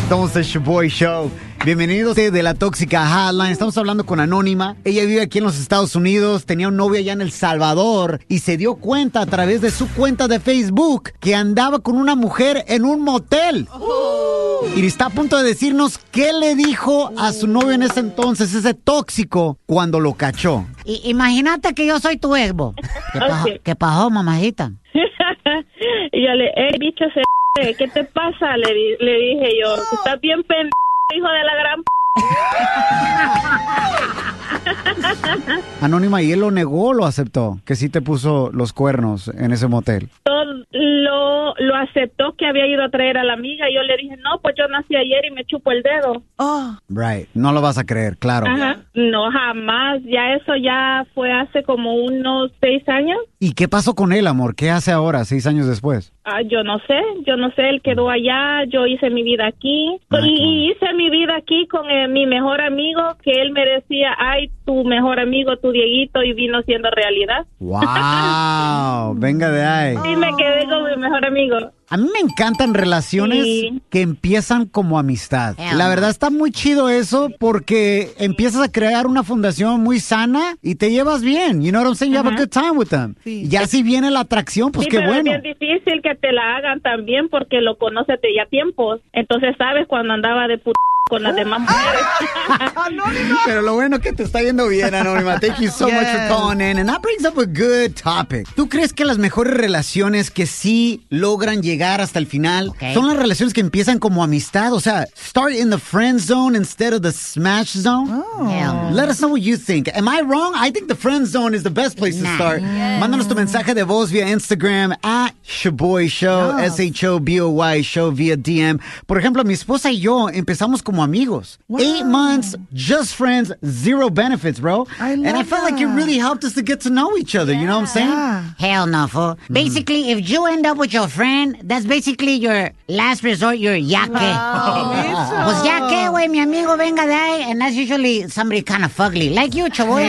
Somos el Shoboy Show. Bienvenidos de la Tóxica Hotline. Estamos hablando con Anónima. Ella vive aquí en los Estados Unidos, tenía un novio allá en El Salvador y se dio cuenta a través de su cuenta de Facebook que andaba con una mujer en un motel. Y está a punto de decirnos qué le dijo a su novio en ese entonces, ese tóxico, cuando lo cachó. Imagínate que yo soy tu ex, bo. ¿Qué pasó, mamajita? Y yo bicho, ¿qué te pasa? Le dije yo, estás bien pendejo, hijo de la gran Anónima, ¿y él lo negó o lo aceptó? Que sí te puso los cuernos en ese motel. Lo aceptó, que había ido a traer a la amiga. Yo le dije, no, pues yo nací ayer y me chupo el dedo. Right, no lo vas a creer, claro. Ajá. No, jamás. Ya eso ya fue hace como unos 6 años. ¿Y qué pasó con él, amor? ¿Qué hace ahora, 6 años después? Yo no sé, él quedó allá, yo hice mi vida aquí, y hice mi vida aquí con mi mejor amigo, que él me decía, ay, tu mejor amigo, tu Dieguito, y vino siendo realidad. ¡Wow! Venga de ahí. Y me quedé con mi mejor amigo. A mí me encantan relaciones que empiezan como amistad. La verdad está muy chido eso porque empiezas a crear una fundación muy sana y te llevas bien. You know what I'm saying? You have a good time with them. Sí. Ya si viene la atracción, pues qué pero bueno. Es bien difícil que te la hagan también porque lo conoces de ya tiempos. Entonces sabes cuando andaba de con las demás mujeres. Anónima. Pero lo bueno que te está yendo bien, Anónima. Thank you so much for calling in. And that brings up a good topic. ¿Tú crees que las mejores relaciones que sí logran llegar hasta el final son las relaciones que empiezan como amistad? O sea, start in the friend zone instead of the smash zone. Let us know what you think. Am I wrong? I think the friend zone is the best place to start. Mándanos tu mensaje de voz via Instagram @Shoboy Show, SHOBOY Show via DM. Por ejemplo, mi esposa y yo empezamos como amigos. 8 months, just friends, 0 benefits, bro. I felt like it really helped us to get to know each other. You know what I'm saying? Hell no, fool. Basically, if you end up with your friend, that's basically your last resort, your yaque. Pues yaque, güey, mi amigo venga de ahí, and that's usually somebody kind of fugly. Like you, Chaboy.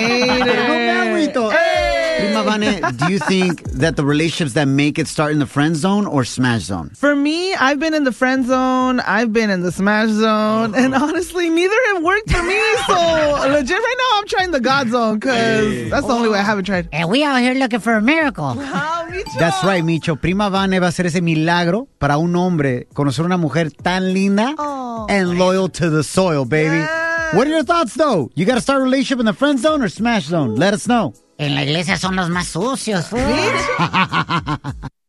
Prima Vane, do you think that the relationships that make it start in the friend zone or smash zone? For me, I've been in the friend zone, I've been in the smash zone, and honestly, neither have worked for me. So, legit, right now, I'm trying the God zone, because that's the only way I haven't tried. And we out here looking for a miracle. Micho. That's right, Micho. Prima Vane va a hacer ese milagro para un hombre conocer una mujer tan linda and loyal to the soil, baby. What are your thoughts, though? You got to start a relationship in the friend zone or smash zone? Let us know. En la iglesia son los más sucios, fool.